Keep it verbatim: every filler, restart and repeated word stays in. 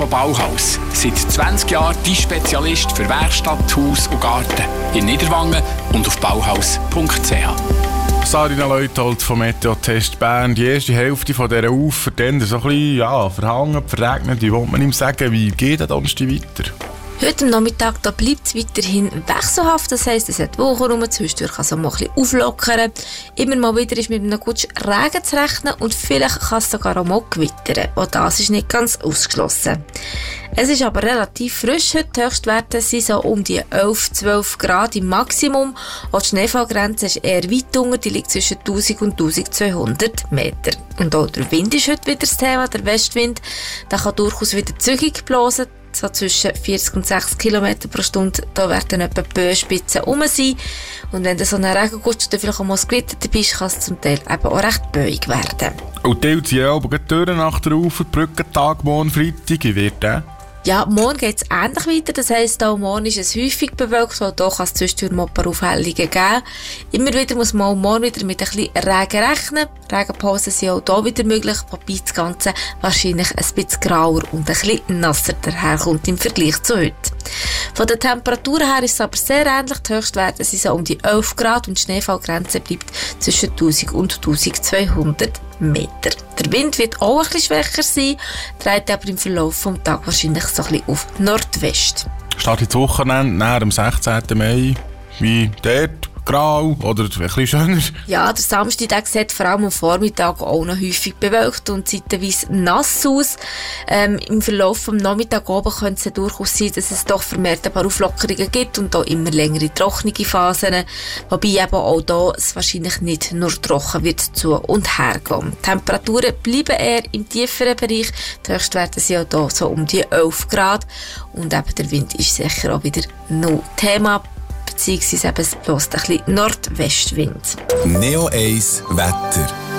von Bauhaus. Seit zwanzig Jahren die Spezialist für Werkstatt, Haus und Garten. In Niederwangen und auf bauhaus punkt c h. Sarina Leuthold vom Meteotest Bern. Die erste Hälfte von dieser Ufer, dann so ein bisschen ja, verhangen, verregnet. Wie will man ihm sagen, wie geht es Donnerstag weiter? Heute am Nachmittag da bleibt es weiterhin wechselhaft, das heisst, es hat Wochen rum, zwischendurch kann es auch mal ein bisschen auflockern. Immer mal wieder ist mit einem guten Regen zu rechnen und vielleicht kann es sogar auch mal gewittern. Auch das ist nicht ganz ausgeschlossen. Es ist aber relativ frisch heute. Die Höchstwerte sind so um die elf, zwölf Grad im Maximum. Auch die Schneefallgrenze ist eher weit unter, die liegt zwischen tausend und eintausendzweihundert Meter. Und auch der Wind ist heute wieder das Thema, der Westwind. Der kann durchaus wieder zügig blasen. So zwischen vierzig und sechzig Kilometer pro Stunde, da werden etwa Böenspitzen rum sein. Und wenn da so ein Regenguss oder vielleicht auch mal ein Gewitter dabei ist, kann es zum Teil eben auch recht böig werden. Und teilt sie ja aber durch nach der Ufer, Brückentag, morgen Freitag, wie wird der? Ja, morgen geht es ähnlich weiter. Das heisst, auch morgen ist es häufig bewölkt, weil hier kann es zwischendurch mal ein paar Aufhellungen geben. Immer wieder muss man auch morgen wieder mit ein bisschen Regen rechnen. Regenpausen sind auch hier wieder möglich, wobei das Ganze wahrscheinlich ein bisschen grauer und ein bisschen nasser daherkommt im Vergleich zu heute. Von der Temperatur her ist es aber sehr ähnlich. Die Höchstwerte sind so um die elf Grad und die Schneefallgrenze bleibt zwischen tausend und eintausendzweihundert Meter. Der Wind wird auch ein bisschen schwächer sein, dreht aber im Verlauf des Tages wahrscheinlich so ein bisschen auf Nordwest. Startet das Wochenende nach dem sechzehnten Mai, wie dort? Grau oder ein bisschen schöner? Ja, der Samstag der sieht vor allem am Vormittag auch noch häufig bewölkt und zeitweise nass aus. Ähm, Im Verlauf des Nachmittags oben könnte es durchaus sein, dass es doch vermehrt ein paar Auflockerungen gibt und auch immer längere trockene Phasen. Wobei eben auch hier es wahrscheinlich nicht nur trocken wird zu und her gehen. Die Temperaturen bleiben eher im tieferen Bereich. Die Höchstwerte sind auch hier so um die elf Grad. Und eben der Wind ist sicher auch wieder noch Thema. Beziehungsweise eben es bläst ein bisschen Nordwestwind. Neo eins Wetter.